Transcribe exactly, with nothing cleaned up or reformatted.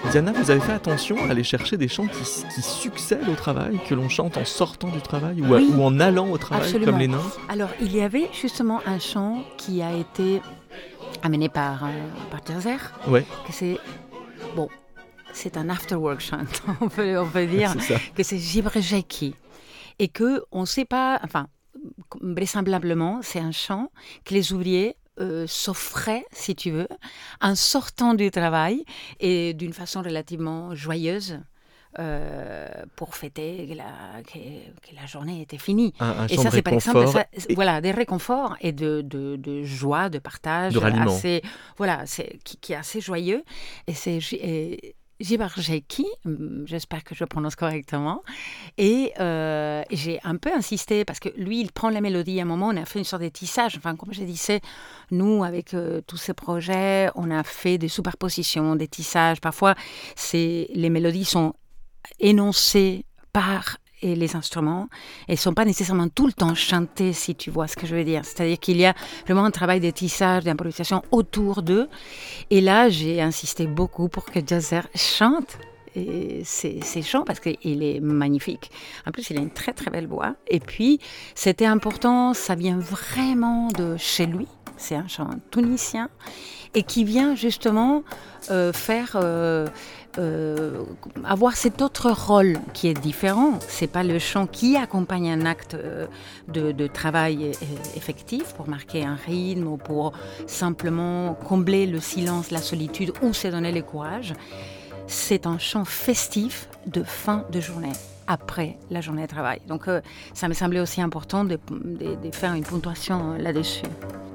Diana, vous avez fait attention à aller chercher des chants qui, qui succèdent au travail, que l'on chante en sortant du travail ou, à- Oui, ou en allant au travail, absolument. comme les nains? Alors, il y avait justement un chant qui a été amené par, euh, par Jazzer, Ouais, que c'est, bon, c'est un after-work chant, on peut, on peut dire, c'est ça. que c'est Jibrjeki. Et qu'on ne sait pas, enfin, vraisemblablement, c'est un chant que les ouvriers euh, s'offraient, si tu veux, en sortant du travail et d'une façon relativement joyeuse. Euh, pour fêter que la, que, que la journée était finie. Un, un Et chant ça, de c'est par exemple, réconfort ça, et voilà, des réconforts et de, de, de joie, de partage, de ralliement. assez, voilà, c'est, qui, qui est assez joyeux. Et c'est et, Jibarjeki, j'espère que je prononce correctement, et euh, j'ai un peu insisté parce que lui, il prend la mélodie. À un moment, on a fait une sorte de tissage. Enfin, comme je disais, nous, avec euh, tous ces projets, on a fait des superpositions, des tissages. Parfois, c'est, les mélodies sont énoncées par et les instruments et ne sont pas nécessairement tout le temps chantés, si tu vois ce que je veux dire. C'est-à-dire qu'il y a vraiment un travail de tissage, d'improvisation autour d'eux. Et là, j'ai insisté beaucoup pour que Jazzer chante et ces, ces chants parce qu'il est magnifique. En plus, il a une très très belle voix. Et puis, c'était important, ça vient vraiment de chez lui. C'est un chant tunisien et qui vient justement euh, faire euh, euh, avoir cet autre rôle qui est différent. C'est pas le chant qui accompagne un acte euh, de, de travail euh, effectif pour marquer un rythme ou pour simplement combler le silence, la solitude ou se donner le courage. C'est un chant festif de fin de journée, après la journée de travail. Donc euh, ça me semblait aussi important de, de, de faire une ponctuation là-dessus.